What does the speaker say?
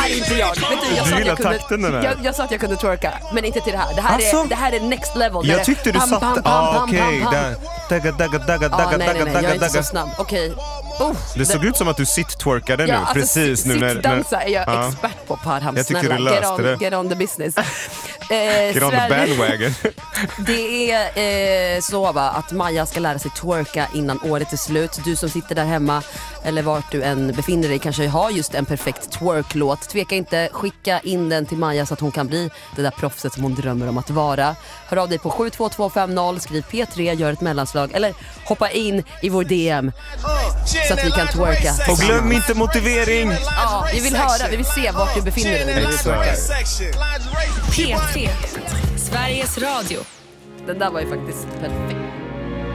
här är inte jag. Vet du, jag sa att jag kunde, jag sa att jag kunde twerka, men inte till det här. Det här är next level. Jag tyckte du satt... okej. Nej, jag är inte så snabb. Okej. Det såg ut som att du sitt-twerkade nu, alltså, precis nu. Sitt-dansa är jag expert på Parham. Jag tycker du löste det. Get on the business. Get on the bandwagon. Det är så va, att Maja ska lära sig twerka innan året är slut. Du som sitter där hemma eller vart du än befinner dig kanske har just en perfekt twerklåt. Tveka inte, skicka in den till Maja så att hon kan bli det där proffset som hon drömmer om att vara. Hör av dig på 72250, skriv P3, gör ett mellanslag eller hoppa in i vår DM så att vi kan twerka. Och glöm inte motivering. Ja, vi vill höra, vi vill se vart du befinner dig när du twerkar. P3, Sveriges Radio. Den där var ju faktiskt perfekt.